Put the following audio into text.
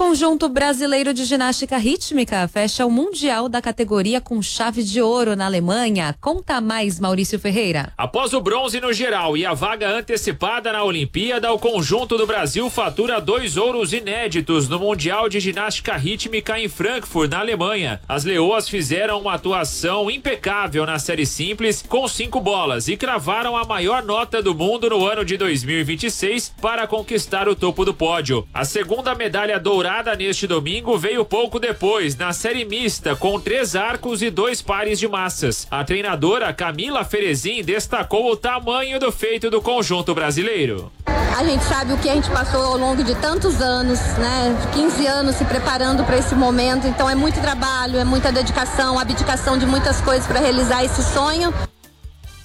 Conjunto brasileiro de ginástica rítmica fecha o Mundial da categoria com chave de ouro na Alemanha. Conta mais, Maurício Ferreira. Após o bronze no geral e a vaga antecipada na Olimpíada, o conjunto do Brasil fatura 2 ouros inéditos no Mundial de Ginástica Rítmica em Frankfurt, na Alemanha. As leoas fizeram uma atuação impecável na série simples com 5 bolas e cravaram a maior nota do mundo no ano de 2026 para conquistar o topo do pódio. A segunda medalha dourada neste domingo veio pouco depois, na série mista, com 3 arcos e 2 pares de massas. A treinadora Camila Ferezin destacou o tamanho do feito do conjunto brasileiro. A gente sabe o que a gente passou ao longo de tantos anos, né? 15 anos se preparando para esse momento, então é muito trabalho, é muita dedicação, abdicação de muitas coisas para realizar esse sonho.